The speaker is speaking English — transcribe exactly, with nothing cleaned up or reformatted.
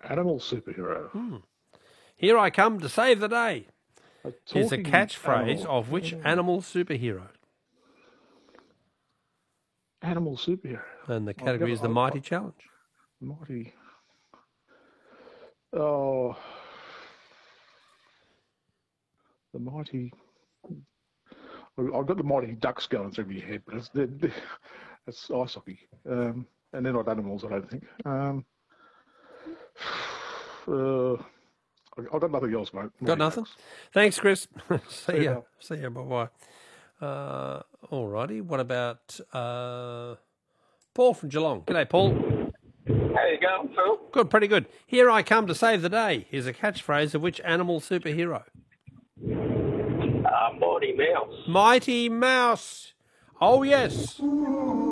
Animal superhero. Hmm. Here I come to save the day A is a talking catchphrase animal. of which Oh, animal superhero? Animal superhero. And the I've category never- is the I- Mighty I- Challenge. Mighty. Oh, the mighty. I've got the Mighty Ducks going through my head, but it's it's ice hockey, um, and they're not animals, I don't think. Um, uh, I've got nothing else, mate. Got Mighty nothing? Ducks. Thanks, Chris. See See ya. ya. See ya. Bye-bye. Uh, all righty. What about uh, Paul from Geelong? G'day, Paul. How you going, Phil? Good, pretty good. Here I come to save the day is a catchphrase of which animal superhero? Uh, Mighty Mouse. Mighty Mouse. Oh, yes.